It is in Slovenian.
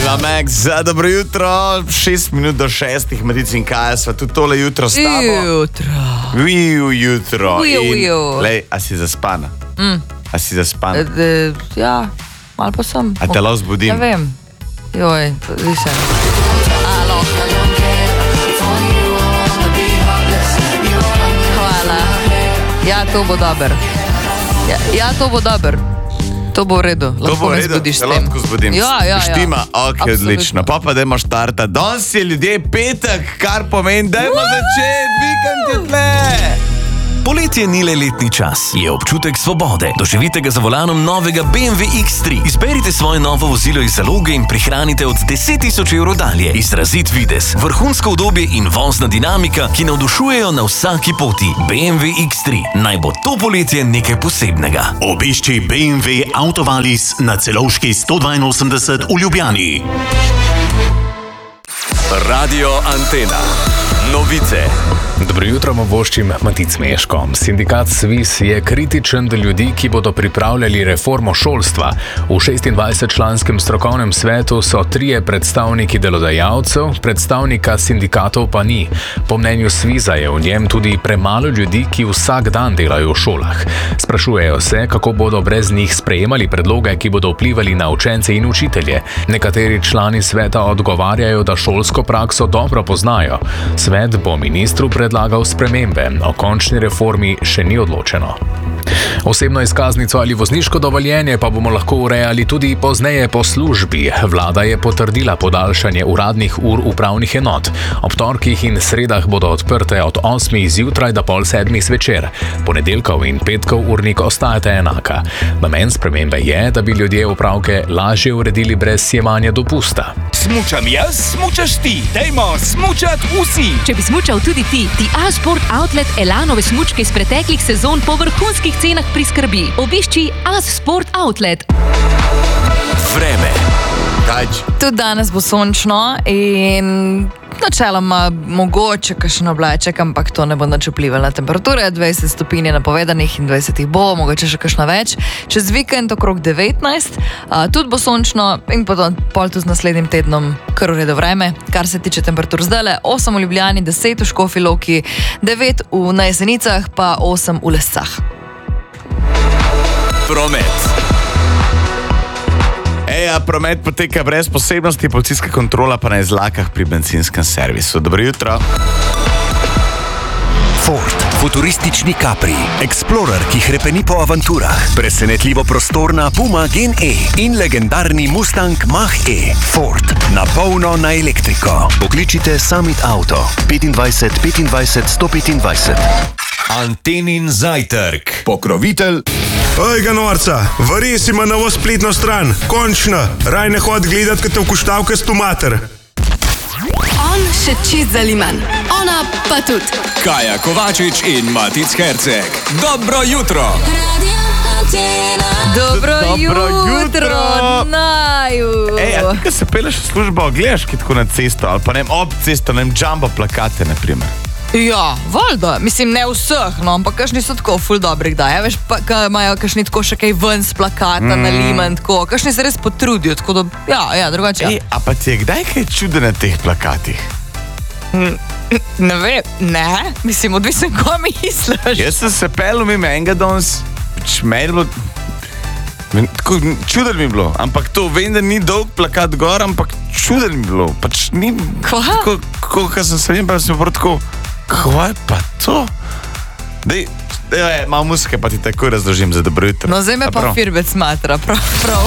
Eva Max, za dobro jutro, 6 minut do 6, Matic in Kaja, sva tudi tole jutro s tabo. Jutro. Lej, a si zaspana? A si zaspana? Ja, malo pa sem. A te lahko zbudim? Ja vem. Joj, više. Alo. Hvala. Ja, to bo dober. Ja, to bo dober. To bo v redu. Lahko me zbudiš s tem. Lahko zbudim. Ja. Štima, ok, odlično. Pa dajmo štarta. Danes je ljudje petek, kar pomeni, dajmo začeti, vikend je tle. Poletje ni le letni čas, je občutek svobode. Doživite ga za volanom novega BMW X3. Izberite svoje novo vozilo iz zaloge in prihranite od 10.000 evrov dalje. Izrazit videz, vrhunsko udobje in vozna dinamika, ki navdušujejo na vsaki poti. BMW X3. Naj bo to poletje nekaj posebnega. Obišči BMW Autovalis na Celovški 182 v Ljubljani. Radio Antena. Novice. Dobro jutro, voščim Matic Meško. Sindikat SVIS je kritičen do ljudi, ki bodo pripravljali reformo šolstva. V 26-članskem strokovnem svetu so 3 predstavniki delodajalcev, predstavnika sindikatov pa ni. Po mnenju SVIS-a je v njem tudi premalo ljudi, ki vsak dan delajo v šolah. Sprašujejo se, kako bodo brez njih sprejemali predloge, ki bodo vplivali na učence in učitelje. Nekateri člani sveta odgovarjajo, da šolsko prakso dobro poznajo. Svet bo ministru predlagal spremembe, o končni reformi še ni odločeno. Osebno izkaznico ali vozniško dovoljenje pa bomo lahko urejali tudi pozneje po službi. Vlada je potrdila podaljšanje uradnih ur upravnih enot. Ob torkih in sredah bodo odprte od 8 zjutraj do pol 7 zvečer. Ponedeljkov in petkov urnik ostajata enaka. Namen spremembe je, da bi ljudje opravke lažje uredili brez sjemanja dopusta. Smučam jaz, smučaš ti. Dajmo smučat vsi. Če bi smučal tudi ti, A-Sport Outlet Elanove smučke iz preteklih sezon po vrhunskih cenah priskrbi. Obišči A-Sport Outlet. Vreme. Tudi danes bo sončno in načeloma mogoče kakšen oblaček, ampak to ne bo nič vplivalo na temperature. 20 stopinj je napovedanih in 20 jih bo, mogoče še kakšna več. Čez vikend okrog 19, tudi bo sončno in pol tudi z naslednjim tednom kar v redu vreme. Kar se tiče temperatur zdajle, 8 v Ljubljani, 10 v Škofji Loki, 9 na Jesenicah, pa 8 v Lescah. Promet. Promet poteka brez posebnosti, policijska kontrola pa na izlakah pri benzinskem servisu. Dobro jutro. Ford, futuristični Capri, Explorer, ki hrepeni po avanturah, presenetljivo prostorna Puma Gen E in legendarni Mustang Mach-E. Ford, na polno na elektriko. Pokličite Summit Auto 25 25 125. Antenin zajtrk. Pokrovitelj. Ojga norca, res ima novo spletno stran. Končno, raj ne hod gledat, kad te vkuštavke s tomater. On še čist zaliman, ona pa tudi. Kaja Kovačič in Matic Herceg. Dobro jutro. Dobro jutro, naju. A ti, ko se peleš v službo, gledaš ki tako na cesto, ali pa ob cesto, jumbo plakate, naprimer. Ja, valjda, mislim, ne vseh, no, ampak kakšni so tako ful dobrih, da, ja, veš, pa imajo kakšni tako še kaj ven z plakata, naliman, tako, kakšni se res potrudijo, tako da, ja, drugače. A pa ti je kdaj kaj čude na teh plakatih? Ne vem, ne, mislim, odvisen, ko misliš. Jaz sem se pelil mimo enega danes, meni bilo, tako čuden mi bilo, ampak to, vem, da ni dolg plakat gor, ampak čuden mi bilo, pač ni, tako, ko sem se vem, pa sem prav tako, kaj pa to? Dej, malo muzike pa ti tako razložim za dobro jutro. No, zdaj me pa firbec smatra, prav.